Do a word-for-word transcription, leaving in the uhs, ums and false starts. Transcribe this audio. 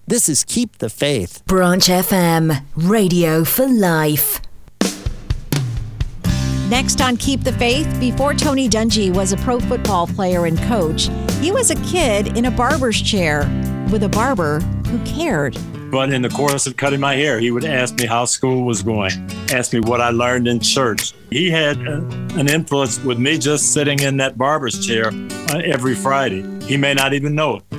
This is Keep the Faith. Branch F M, radio for life. Next on Keep the Faith, before Tony Dungy was a pro football player and coach, he was a kid in a barber's chair with a barber who cared. But in the course of cutting my hair, he would ask me how school was going, ask me what I learned in church. He had a, an influence with me just sitting in that barber's chair uh, every Friday. He may not even know it.